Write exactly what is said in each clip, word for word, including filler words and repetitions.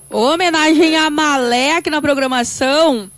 Homenagem a Malé aqui na programação.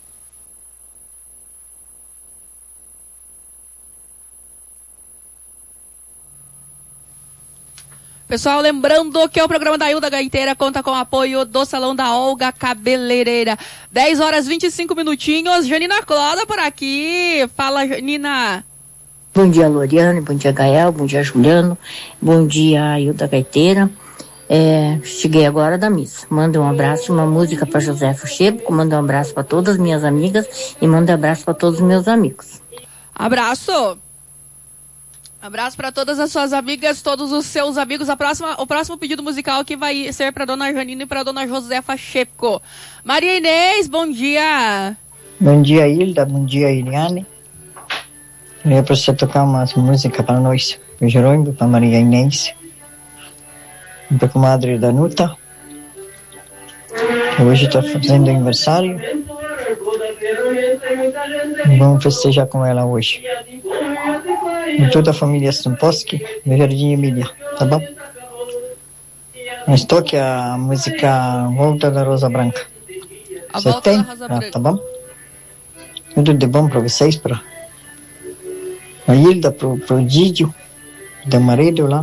Pessoal, lembrando que o programa da Hilda Gaiteira conta com o apoio do Salão da Olga Cabeleireira. dez horas e vinte e cinco minutinhos. Janina Cloda por aqui. Fala, Janina. Bom dia, Loriane. Bom dia, Gael. Bom dia, Juliano. Bom dia, Hilda Gaiteira. É, cheguei agora da missa. Manda um abraço, uma música para Josefa Checo. Manda um abraço para todas as minhas amigas e manda um abraço para todos os meus amigos. Abraço. Abraço para todas as suas amigas, todos os seus amigos. A próxima, o próximo pedido musical que vai ser para dona Janina e para dona Josefa Checo. Maria Inês, bom dia. Bom dia, Hilda. Bom dia, Iliane. Eu para você tocar umas músicas para nós. Para Jerônimo, para Maria Inês. Para a comadre Danuta. Hoje está fazendo aniversário. Vamos festejar com ela hoje. E toda a família Stamposki, no Jardim Emília, tá bom? Mas toque a música Volta da Rosa Branca. A Você Volta tem? da Rosa Ah, Branca. tá bom? Tudo de bom para vocês, para a Hilda, pro, pro Didio, do marido lá.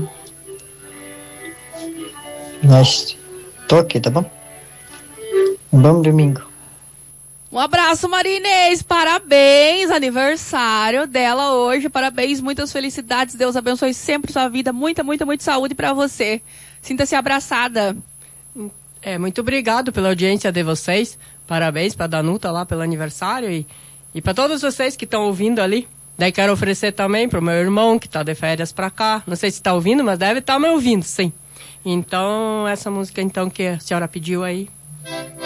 Mas toque, tá bom? Um bom domingo. Um abraço, Maria Inês, parabéns, aniversário dela hoje, parabéns, muitas felicidades, Deus abençoe sempre sua vida, muita, muita, muita saúde pra você. Sinta-se abraçada. É, muito obrigado pela audiência de vocês, parabéns pra Danuta lá pelo aniversário e, e pra todos vocês que estão ouvindo ali. Daí quero oferecer também pro meu irmão que tá de férias pra cá, não sei se tá ouvindo, mas deve estar me ouvindo, sim. Então, essa música então que a senhora pediu aí,